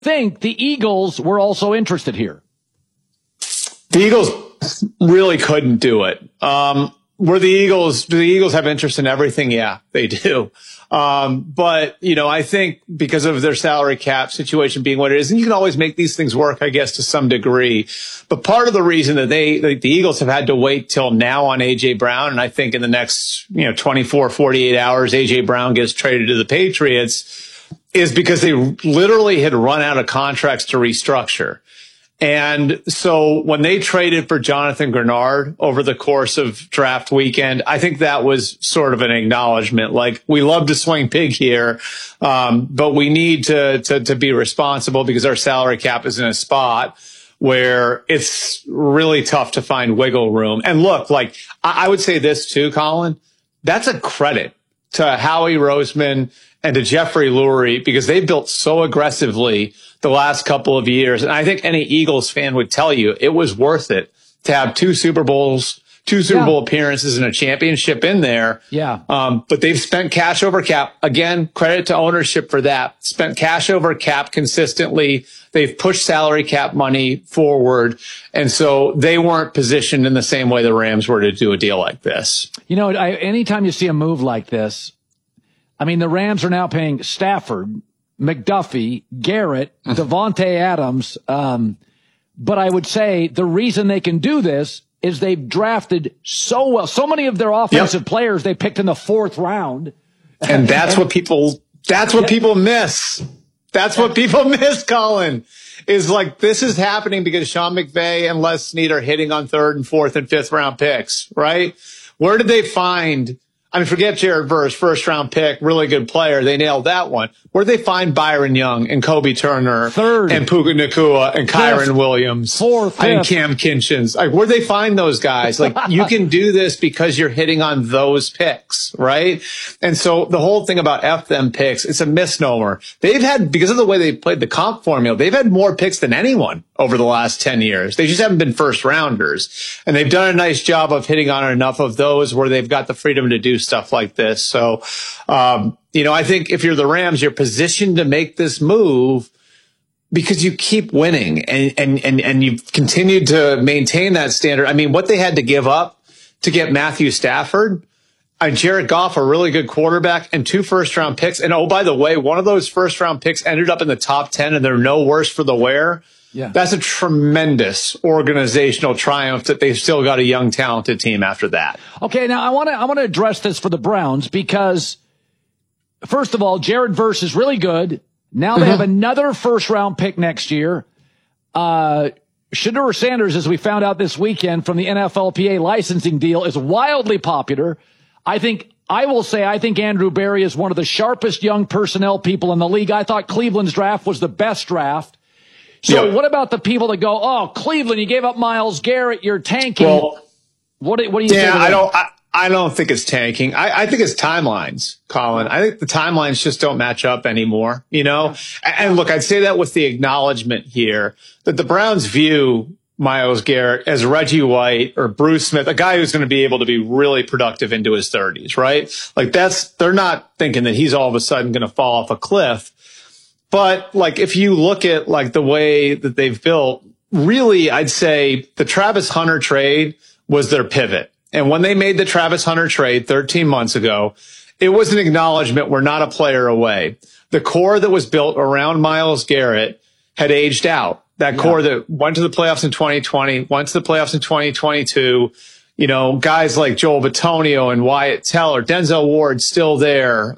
think the Eagles were also interested here. The Eagles really couldn't do it. Do the Eagles have interest in everything? Yeah, they do. But, I think because of their salary cap situation being what it is, and you can always make these things work, I guess, to some degree. But part of the reason that the Eagles have had to wait till now on A.J. Brown, and I think in the next, 24, 48 hours, A.J. Brown gets traded to the Patriots, is because they literally had run out of contracts to restructure. And so when they traded for Jonathan Grenard over the course of draft weekend, I think that was sort of an acknowledgement. Like, we love to swing big here, but we need to be responsible because our salary cap is in a spot where it's really tough to find wiggle room. And look, like, I would say this too, Colin, that's a credit to Howie Roseman and to Jeffrey Lurie, because they built so aggressively the last couple of years. And I think any Eagles fan would tell you it was worth it to have two Super Bowl appearances and a championship in there. Yeah. But they've spent cash over cap. Again, credit to ownership for that. Spent cash over cap consistently. They've pushed salary cap money forward. And so they weren't positioned in the same way the Rams were to do a deal like this. Anytime you see a move like this, the Rams are now paying Stafford, McDuffie, Garrett, Devontae Adams. But I would say the reason they can do this is they've drafted so well. So many of their offensive players they picked in the 4th round. And that's what people miss. That's what people miss, Colin, is like, this is happening because Sean McVay and Les Snead are hitting on 3rd and 4th and 5th round picks, right? Where did they find, forget Jared Verse, 1st round pick, really good player. They nailed that one. Where'd they find Byron Young and Kobe Turner 3rd and Puka Nakua and Kyron Williams 4th and Cam Kinchins? Like, where'd they find those guys? Like, you can do this because you're hitting on those picks, right? And so the whole thing about F them picks, it's a misnomer. They've had, because of the way they played the comp formula, they've had more picks than anyone over the last 10 years. They just haven't been first rounders. And they've done a nice job of hitting on enough of those where they've got the freedom to do stuff like this. So, I think if you're the Rams, you're positioned to make this move because you keep winning and you've continued to maintain that standard. What they had to give up to get Matthew Stafford and Jared Goff, a really good quarterback, and 2 first-round picks. And, oh, by the way, one of those first-round picks ended up in the top 10, and they're no worse for the wear. Yeah. That's a tremendous organizational triumph that they've still got a young, talented team after that. Okay, now I want to address this for the Browns because, first of all, Jared Verse is really good. Now they have another first-round pick next year. Shedeur Sanders, as we found out this weekend from the NFLPA licensing deal, is wildly popular. I think Andrew Berry is one of the sharpest young personnel people in the league. I thought Cleveland's draft was the best draft. So what about the people that go, oh, Cleveland, you gave up Myles Garrett, you're tanking. Well, what do you say to that? I don't think it's tanking. I think it's timelines, Colin. I think the timelines just don't match up anymore, And look, I'd say that with the acknowledgement here that the Browns view Myles Garrett as Reggie White or Bruce Smith, a guy who's going to be able to be really productive into his 30s, right? Like, they're not thinking that he's all of a sudden going to fall off a cliff. But like, if you look at like the way that they've built, really, I'd say the Travis Hunter trade was their pivot. And when they made the Travis Hunter trade 13 months ago, it was an acknowledgement we're not a player away. The core that was built around Myles Garrett had aged out. That core that went to the playoffs in 2020, went to the playoffs in 2022, guys like Joel Bitonio and Wyatt Teller, Denzel Ward still there.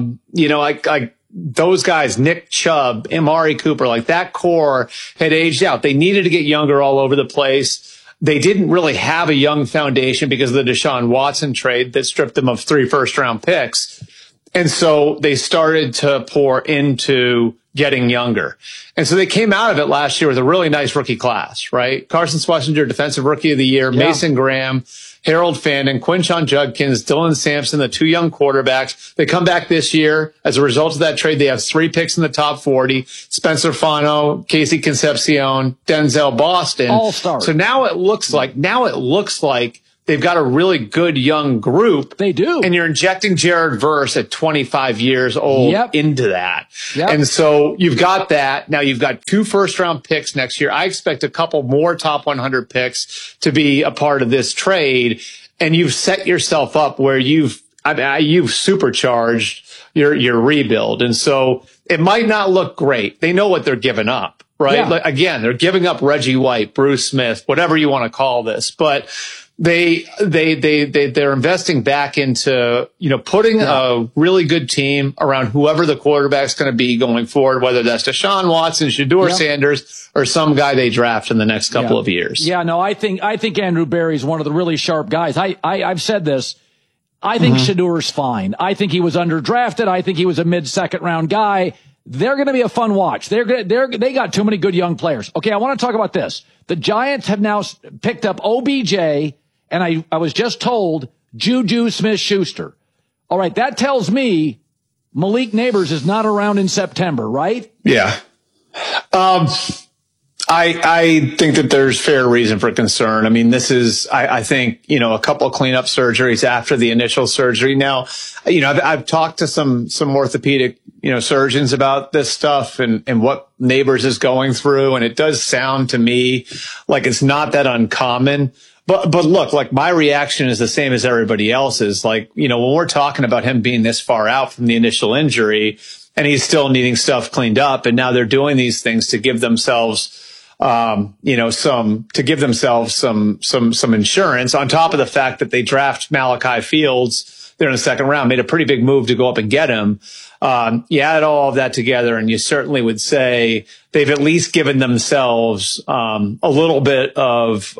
Those guys, Nick Chubb, Amari Cooper, like that core had aged out. They needed to get younger all over the place. They didn't really have a young foundation because of the Deshaun Watson trade that stripped them of 3 first-round picks. And so they started to pour into getting younger. And so they came out of it last year with a really nice rookie class, right? Carson Schlesinger, Defensive Rookie of the Year, Mason Graham, Harold Fandon, Quinshon Judkins, Dylan Sampson, the 2 young quarterbacks. They come back this year. As a result of that trade, they have 3 picks in the top 40. Spencer Fano, Casey Concepcion, Denzel Boston. All stars. So now it looks like they've got a really good young group. They do. And you're injecting Jared Verse at 25 years old into that. Yep. And so you've got that. Now you've got 2 first-round picks next year. I expect a couple more top 100 picks to be a part of this trade. And you've set yourself up where you've supercharged your rebuild. And so it might not look great. They know what they're giving up, right? Yeah. Like, again, they're giving up Reggie White, Bruce Smith, whatever you want to call this, but they're investing back into, putting a really good team around whoever the quarterback's going to be going forward, whether that's Deshaun Watson, Shedeur Sanders, or some guy they draft in the next couple of years. Yeah, no, I think Andrew Berry's one of the really sharp guys. I've said this. I think Shedeur's fine. I think he was underdrafted. I think he was a mid-second round guy. They're going to be a fun watch. They got too many good young players. Okay, I want to talk about this. The Giants have now picked up OBJ, and I was just told Juju Smith-Schuster. All right, that tells me Malik Neighbors is not around in September, right? Yeah. I think that there's fair reason for concern. I mean, this is, I think, a couple of cleanup surgeries after the initial surgery. Now, I've talked to some orthopedic, surgeons about this stuff and what Neighbors is going through. And it does sound to me like it's not that uncommon. But look, like my reaction is the same as everybody else's. Like, when we're talking about him being this far out from the initial injury and he's still needing stuff cleaned up, and now they're doing these things to give themselves some insurance on top of the fact that they draft Malachi Fields there in the second round, made a pretty big move to go up and get him. You add all of that together and you certainly would say they've at least given themselves, a little bit of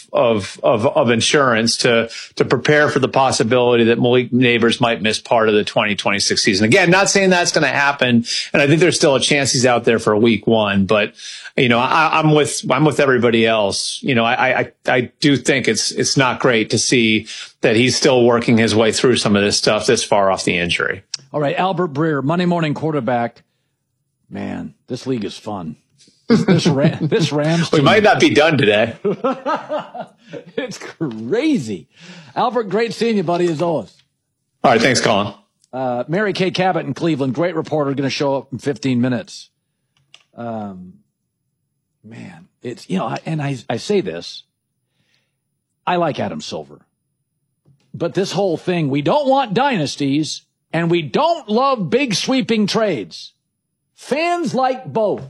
insurance to prepare for the possibility that Malik Neighbors might miss part of the 2026 season. Again, not saying that's going to happen. And I think there's still a chance he's out there for week 1, but I'm with everybody else. I do think it's not great to see that he's still working his way through some of this stuff this far off the injury. All right, Albert Breer, Monday morning quarterback. Man, this league is fun. This Rams team. We might not be done today. It's crazy. Albert, great seeing you, buddy, as always. All right, thanks, Colin. Mary Kay Cabot in Cleveland, great reporter, going to show up in 15 minutes. Man, it's, and I say this, I like Adam Silver. But this whole thing, we don't want dynasties, and we don't love big sweeping trades. Fans like both.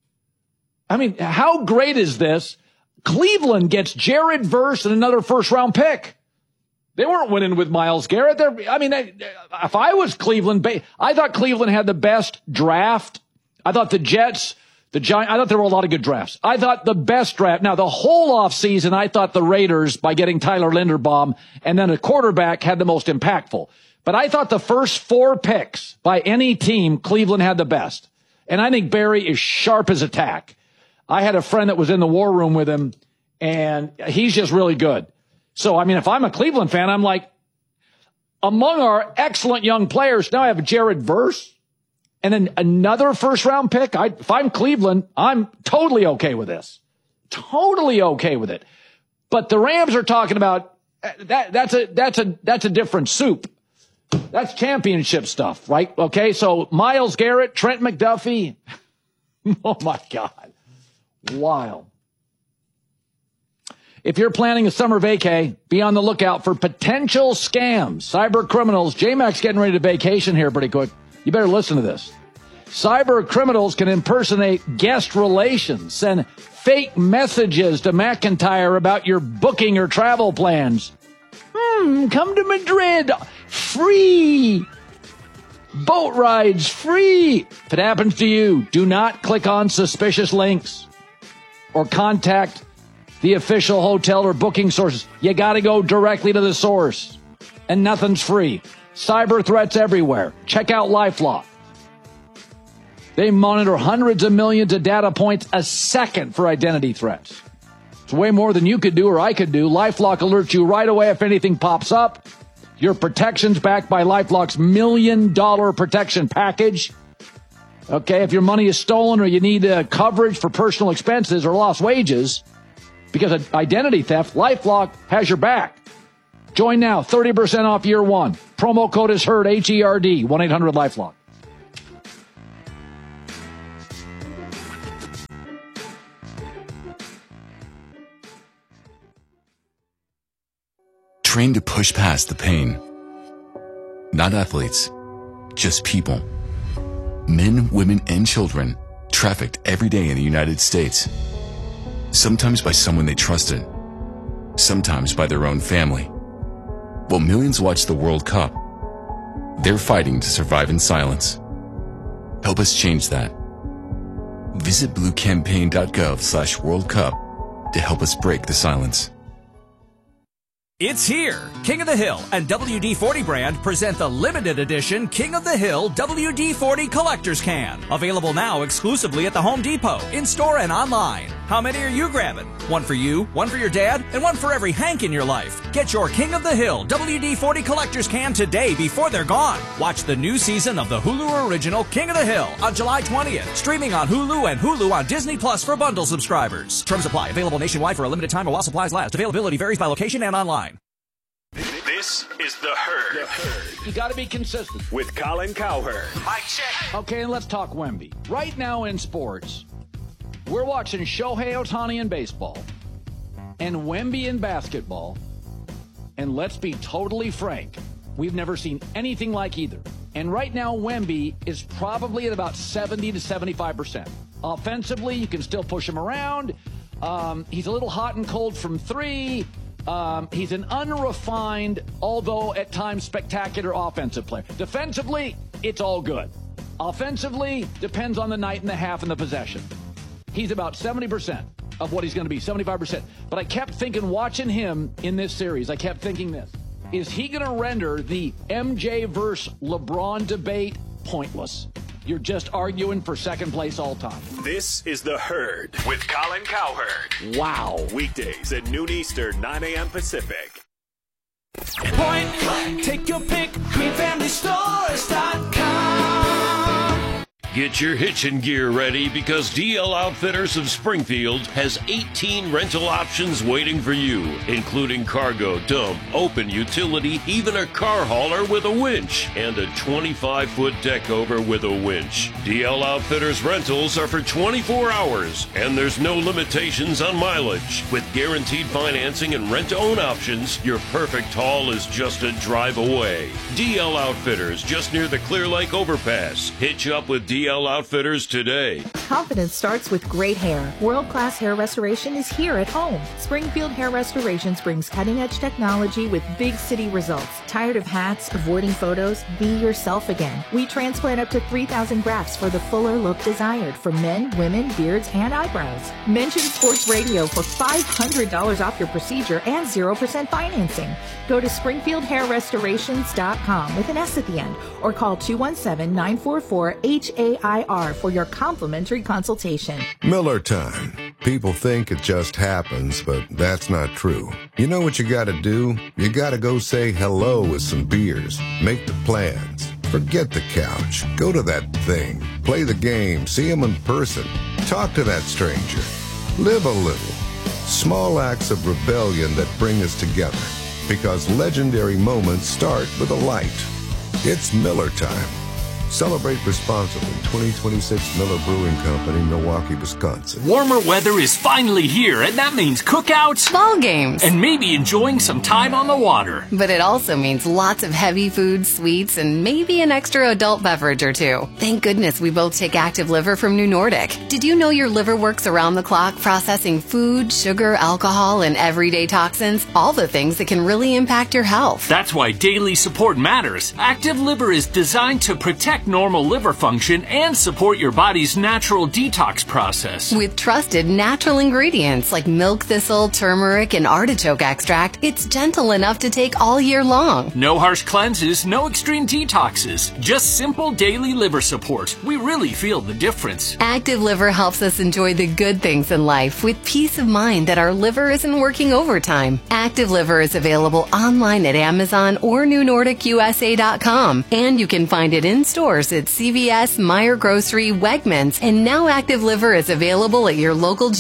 I mean, how great is this? Cleveland gets Jared Verse and another first-round pick. They weren't winning with Myles Garrett. If I was Cleveland, I thought Cleveland had the best draft. I thought the Jets, the Giants, I thought there were a lot of good drafts. I thought the best draft. Now, the whole offseason, I thought the Raiders, by getting Tyler Linderbaum and then a quarterback, had the most impactful. But I thought the first 4 picks by any team, Cleveland had the best. And I think Barry is sharp as a tack. I had a friend that was in the war room with him, and he's just really good. So, I mean, if I'm a Cleveland fan, I'm like, among our excellent young players, now I have Jared Verse and then another first-round pick. If I'm Cleveland, I'm totally okay with this. Totally okay with it. But the Rams are talking about that's a different soup. That's championship stuff, right? Okay, so Myles Garrett, Trent McDuffie. Oh, my God. Wild. If you're planning a summer vacay, be on the lookout for potential scams. Cyber criminals. J-Mac's getting ready to vacation here pretty quick. You better listen to this. Cyber criminals can impersonate guest relations, send fake messages to McIntyre about your booking or travel plans. Come to Madrid. Free. Boat rides free. If it happens to you, do not click on suspicious links or contact the official hotel or booking sources. You got to go directly to the source, and nothing's free. Cyber threats everywhere. Check out LifeLock. They monitor hundreds of millions of data points a second for identity threats. It's way more than you could do or I could do. LifeLock alerts you right away if anything pops up. Your protection's backed by LifeLock's $1 million protection package. Okay, if your money is stolen or you need coverage for personal expenses or lost wages because of identity theft, LifeLock has your back. Join now, 30% off year one. Promo code is HERD, H-E-R-D, 1-800-LIFELOCK. Trained to push past the pain. Not athletes, just people. Men, women, and children trafficked every day in the United States. Sometimes by someone they trusted, sometimes by their own family. While millions watch the World Cup, they're fighting to survive in silence. Help us change that. Visit bluecampaign.gov/World Cup to help us break the silence. It's here. King of the Hill and WD-40 brand present the limited edition King of the Hill WD-40 Collector's Can. Available now exclusively at the Home Depot, in-store and online. How many are you grabbing? One for you, one for your dad, and one for every Hank in your life. Get your King of the Hill WD-40 Collector's Can today before they're gone. Watch the new season of the Hulu original King of the Hill on July 20th. Streaming on Hulu and Hulu on Disney Plus for bundle subscribers. Terms apply. Available nationwide for a limited time while supplies last. Availability varies by location and online. This is The Herd. You got to be consistent. With Colin Cowherd. Mic check. Okay, and let's talk Wemby. Right now in sports, we're watching Shohei Ohtani in baseball and Wemby in basketball. And let's be totally frank, we've never seen anything like either. And right now, Wemby is probably at about 70 to 75%. Offensively, you can still push him around. He's a little hot and cold from three. He's an unrefined, although at times spectacular offensive player. Defensively, it's all good. Offensively, depends on the night and the half and the possession. He's about 70% of what he's going to be, 75%. But I kept thinking, watching him in this series, I kept thinking this. Is he going to render the MJ versus LeBron debate pointless? You're just arguing for second place all time. This is The Herd with Colin Cowherd. Wow. Weekdays at noon Eastern, 9 a.m. Pacific. Point blank, take your pick, greenfamilystores.com. Get your hitching gear ready because DL Outfitters of Springfield has 18 rental options waiting for you, including cargo, dump, open utility, even a car hauler with a winch, and a 25-foot deck over with a winch. DL Outfitters rentals are for 24 hours, and there's no limitations on mileage. With guaranteed financing and rent-to-own options, your perfect haul is just a drive away. DL Outfitters, just near the Clear Lake Overpass. Hitch up with DL Outfitters today. Confidence starts with great hair. World-class hair restoration is here at home. Springfield Hair Restorations brings cutting-edge technology with big city results. Tired of hats, avoiding photos? Be yourself again. We transplant up to 3,000 grafts for the fuller look desired for men, women, beards, and eyebrows. Mention Sports Radio for $500 off your procedure and 0% financing. Go to SpringfieldHairRestorations.com with an S at the end or call 217-944-HAIR for your complimentary consultation. Miller time. People think it just happens, but that's not true. You know what you gotta do? You gotta go say hello with some beers. Make the plans. Forget the couch. Go to that thing. Play the game. See him in person. Talk to that stranger. Live a little. Small acts of rebellion that bring us together. Because legendary moments start with a light. It's Miller time. Celebrate responsibly. 2026 Miller Brewing Company, Milwaukee, Wisconsin. Warmer weather is finally here, and that means cookouts, ball games, and maybe enjoying some time on the water. But it also means lots of heavy food, sweets, and maybe an extra adult beverage or two. Thank goodness we both take Active Liver from New Nordic. Did you know your liver works around the clock processing food, sugar, alcohol, and everyday toxins? All the things that can really impact your health. That's why daily support matters. Active Liver is designed to protect normal liver function and support your body's natural detox process. With trusted natural ingredients like milk thistle, turmeric, and artichoke extract, it's gentle enough to take all year long. No harsh cleanses, no extreme detoxes, just simple daily liver support. We really feel the difference. Active Liver helps us enjoy the good things in life with peace of mind that our liver isn't working overtime. Active Liver is available online at Amazon or NewNordicUSA.com, and you can find it in stores at CVS, Meijer Grocery, Wegmans, and now Active Liver is available at your local